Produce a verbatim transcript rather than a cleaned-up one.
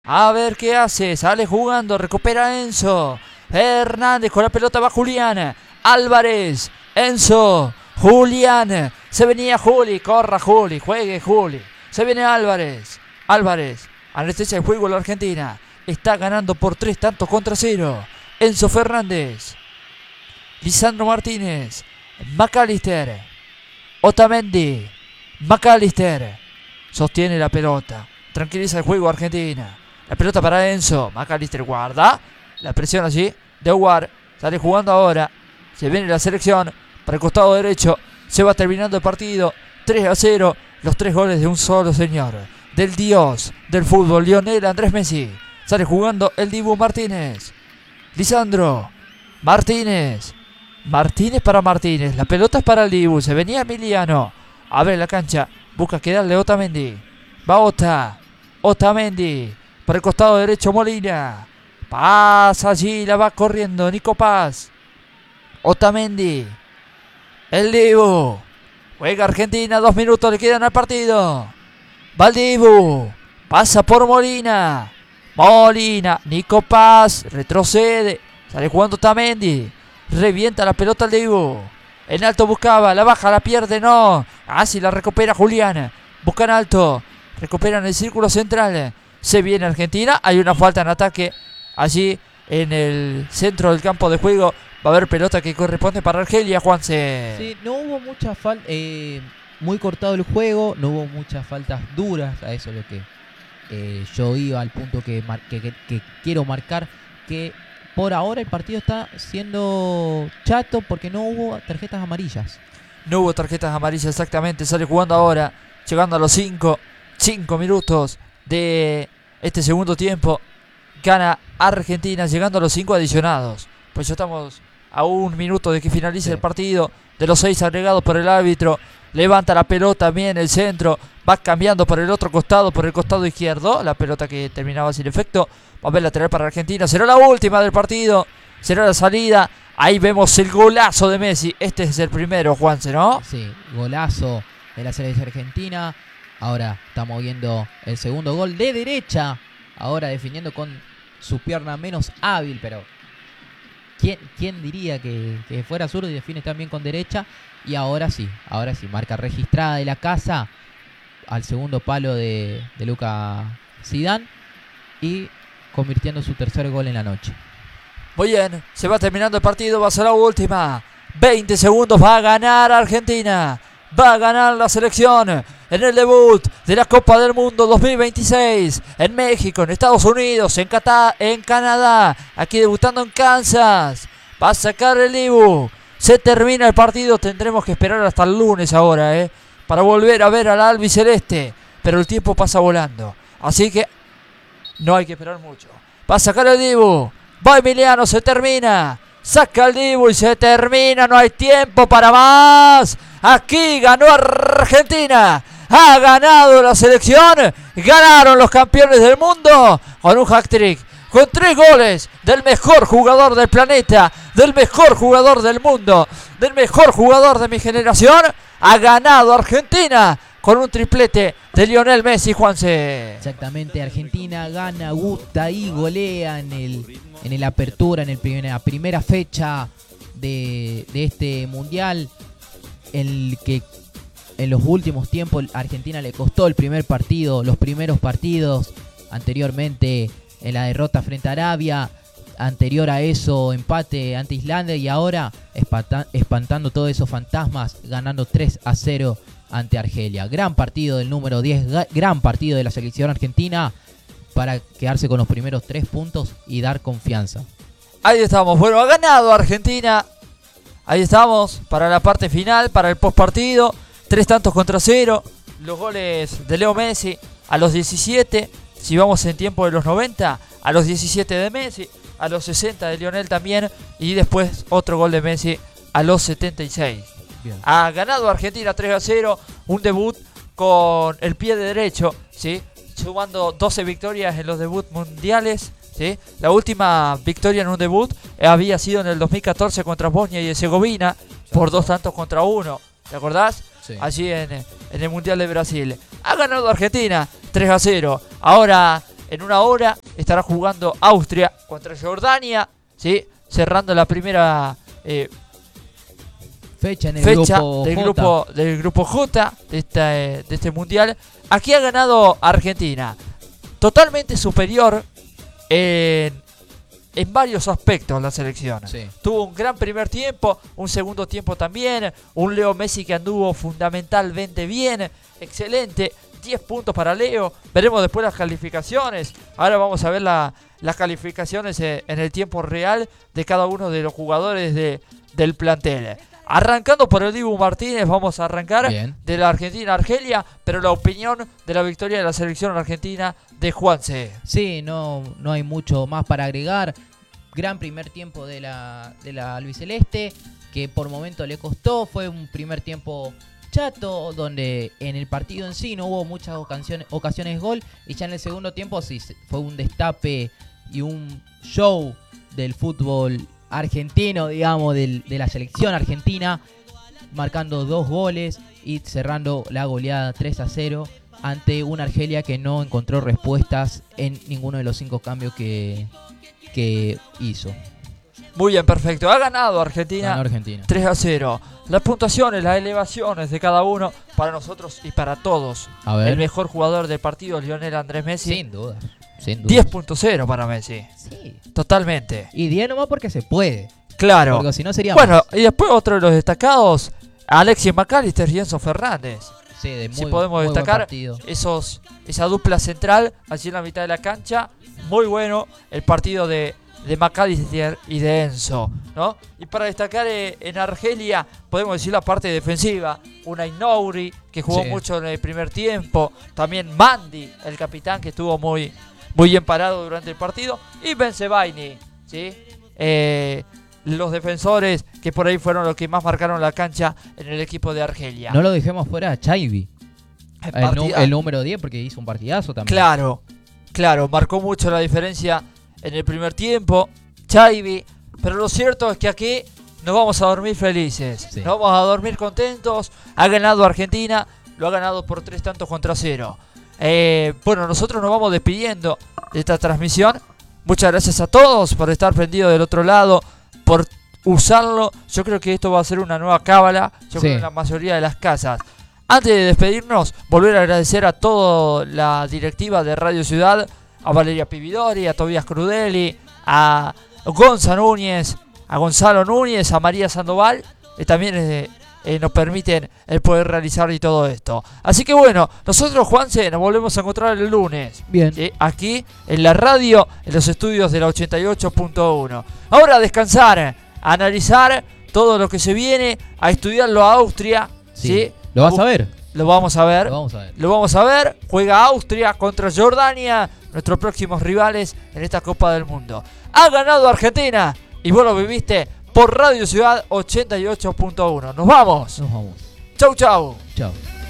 A ver qué hace. Sale jugando. Recupera Enzo Fernández. Con la pelota va Julián Álvarez. Enzo. Julián. Se venía Juli. Corra Juli. Juegue Juli. Se viene Álvarez. Álvarez. Anestesia el juego la Argentina. Está ganando por tres tantos contra cero. Enzo Fernández. Lisandro Martínez. McAllister. Otamendi. McAllister. Sostiene la pelota. Tranquiliza el juego Argentina. La pelota para Enzo. McAllister guarda. La presión allí de Uguar. Sale jugando ahora. Se viene la selección. Para el costado derecho. Se va terminando el partido. tres a cero. Los tres goles de un solo señor. Del dios del fútbol. Lionel Andrés Messi. Sale jugando el Dibu Martínez. Lisandro Martínez. Martínez para Martínez. La pelota es para el Dibu. Se venía Emiliano. Abre la cancha. Busca quedarle Otamendi. Va Ota. Otamendi. Por el costado derecho Molina. Pasa allí. La va corriendo Nico Paz. Otamendi. El Dibu. Juega Argentina. Dos minutos le quedan al partido. Va el Dibu. Pasa por Molina. Molina. Nico Paz. Retrocede. Sale jugando Otamendi. Revienta la pelota al Dibu. En alto buscaba. La baja. La pierde. No. Así la recupera Julián. Buscan alto. Recuperan el círculo central. Se viene Argentina. Hay una falta en ataque. Allí en el centro del campo de juego. Va a haber pelota que corresponde para Argelia, Juanse. Sí, no hubo muchas faltas. Eh, muy cortado el juego. No hubo muchas faltas duras. A eso es lo que eh, yo iba al punto que, mar que, que, que quiero marcar. Que por ahora el partido está siendo chato porque no hubo tarjetas amarillas. No hubo tarjetas amarillas exactamente. Sale jugando ahora. Llegando a los cinco. cinco minutos de este segundo tiempo. Gana Argentina llegando a los cinco adicionados. Pues ya estamos a un minuto de que finalice sí. el partido. De los seis agregados por el árbitro. Levanta la pelota bien el centro. Va cambiando por el otro costado, por el costado izquierdo. La pelota que terminaba sin efecto. Va a ver lateral para Argentina. Será la última del partido. Será la salida. Ahí vemos el golazo de Messi. Este es el primero, Juanse, ¿no? Sí, golazo de la selección argentina. Ahora estamos viendo el segundo gol de derecha. Ahora definiendo con su pierna menos hábil, pero ¿quién, quién diría que, que fuera zurdo y define también con derecha? Y ahora sí, ahora sí, marca registrada de la casa al segundo palo de, de Luka Zidane y convirtiendo su tercer gol en la noche. Muy bien, se va terminando el partido, va a ser la última. veinte segundos, va a ganar Argentina. Va a ganar la selección en el debut de la Copa del Mundo dos mil veintiséis. En México, en Estados Unidos, en Qatar, en Canadá. Aquí debutando en Kansas. Va a sacar el Dibu. Se termina el partido. Tendremos que esperar hasta el lunes ahora, ¿eh? Para volver a ver al albiceleste. Pero el tiempo pasa volando. Así que no hay que esperar mucho. Va a sacar el Dibu. Va Emiliano, se termina. Saca el Dibu y se termina. No hay tiempo para más. Aquí ganó Argentina. Ha ganado la selección. Ganaron los campeones del mundo. Con un hat-trick. Con tres goles del mejor jugador del planeta. Del mejor jugador del mundo. Del mejor jugador de mi generación. Ha ganado Argentina. Con un triplete de Lionel Messi, Juanse. Exactamente, Argentina gana, gusta y golea en el, en el apertura, en el primer, la primera fecha de, de este mundial. El que en los últimos tiempos Argentina le costó el primer partido, los primeros partidos, anteriormente en la derrota frente a Arabia, anterior a eso empate ante Islandia y ahora espanta, espantando todos esos fantasmas, ganando tres a cero ante Argelia. Gran partido del número diez, gran partido de la selección argentina para quedarse con los primeros tres puntos y dar confianza. Ahí estamos, bueno, ha ganado Argentina. Ahí estamos para la parte final, para el postpartido. Tres tantos contra cero. Los goles de Leo Messi a los diecisiete. Si vamos en tiempo de los noventa, a los diecisiete de Messi. A los sesenta de Lionel también. Y después otro gol de Messi a los setenta y seis. Bien. Ha ganado Argentina tres a cero. Un debut con el pie de derecho, ¿sí? Sumando doce victorias en los debuts mundiales. ¿Sí? La última victoria en un debut había sido en el dos mil catorce contra Bosnia y Herzegovina por dos tantos contra uno. ¿Te acordás? Sí. Allí en, en el Mundial de Brasil. Ha ganado Argentina tres a cero. Ahora en una hora estará jugando Austria contra Jordania, ¿sí? Cerrando la primera eh, fecha en el fecha grupo del, J. grupo, del grupo J de, esta, eh, de este mundial. Aquí ha ganado Argentina, totalmente superior en, en varios aspectos la selección. Sí. Tuvo un gran primer tiempo, un segundo tiempo también, un Leo Messi que anduvo fundamentalmente bien, excelente, diez puntos para Leo. Veremos después las calificaciones. Ahora vamos a ver la, las calificaciones eh, en el tiempo real de cada uno de los jugadores de, del plantel. Arrancando por el Dibu Martínez, vamos a arrancar Bien. de la Argentina-Argelia, pero la opinión de la victoria de la selección argentina de Juanse. Sí, no, no hay mucho más para agregar. Gran primer tiempo de la, de la albiceleste, que por momento le costó. Fue un primer tiempo chato, donde en el partido en sí no hubo muchas ocasiones, ocasiones gol. Y ya en el segundo tiempo sí fue un destape y un show del fútbol argentino, digamos, del, de la selección argentina, marcando dos goles y cerrando la goleada tres a cero ante una Argelia que no encontró respuestas en ninguno de los cinco cambios que, que hizo. Muy bien, perfecto. Ha ganado Argentina, Ganó Argentina. tres a cero. Las puntuaciones, las elevaciones de cada uno, para nosotros y para todos. A ver. El mejor jugador del partido, Lionel Andrés Messi. Sin duda. Sin duda. diez punto cero para Messi. Sí. Totalmente. Y diez nomás porque se puede. Claro. Porque si no sería Bueno, más. y después otro de los destacados, Alexis McAllister y Enzo Fernández. Sí, de muy, Si podemos muy buen destacar partido. esos, esa dupla central allí en la mitad de la cancha. Muy bueno el partido de, de McAllister y de Enzo, ¿no? Y para destacar eh, en Argelia, podemos decir la parte defensiva. Unai Nouri, que jugó Sí. mucho en el primer tiempo. También Mandy, el capitán, que estuvo muy, muy bien parado durante el partido. Y Bensebaini, ¿sí? Eh, los defensores que por ahí fueron los que más marcaron la cancha en el equipo de Argelia. No lo dejemos fuera a Chaibi, El el, nu- partida- el número diez, porque hizo un partidazo también. Claro, claro, marcó mucho la diferencia en el primer tiempo, Chaibi, pero lo cierto es que aquí nos vamos a dormir felices, Sí. nos vamos a dormir contentos. Ha ganado Argentina, lo ha ganado por tres tantos contra cero. Eh, bueno, nosotros nos vamos despidiendo de esta transmisión. Muchas gracias a todos por estar prendidos del otro lado, por usarlo. Yo creo que esto va a ser una nueva cábala, yo Sí. creo en la mayoría de las casas. Antes de despedirnos, volver a agradecer a toda la directiva de Radio Ciudad, a Valeria Pividori, a Tobías Crudeli, a Gonza Núñez, a Gonzalo Núñez, a María Sandoval, que también eh, eh, nos permiten el poder realizar y todo esto. Así que bueno, nosotros, Juanse, nos volvemos a encontrar el lunes. Bien. ¿Sí? Aquí en la radio, en los estudios de la ochenta y ocho punto uno. Ahora a descansar, a analizar todo lo que se viene, a estudiarlo a Austria. Sí. ¿Sí? ¿Lo vas a ver? Lo vamos a ver. Lo vamos a ver. Lo vamos a ver. Juega Austria contra Jordania, nuestros próximos rivales en esta Copa del Mundo. Ha ganado Argentina y vos lo viviste por Radio Ciudad ochenta y ocho punto uno. Nos vamos. Nos vamos. Chau, chau. Chao.